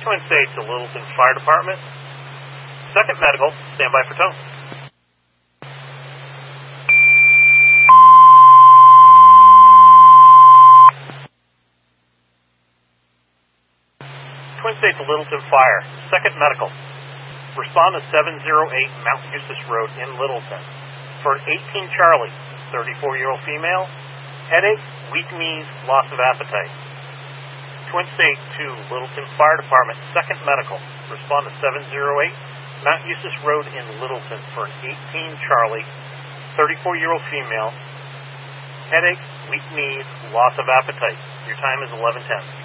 Twin States to Littleton Fire Department. Second Medical, stand by for tone. Twin States to Littleton Fire. Second Medical. Respond to 708 Mount Eustis Road in Littleton for an 18 Charlie, 34-year-old female, headache, weak knees, loss of appetite. Twin State to Littleton Fire Department, Second Medical. Respond to 708 Mount Eustis Road in Littleton for an 18 Charlie, 34-year-old female, headache, weak knees, loss of appetite. Your time is 11:10.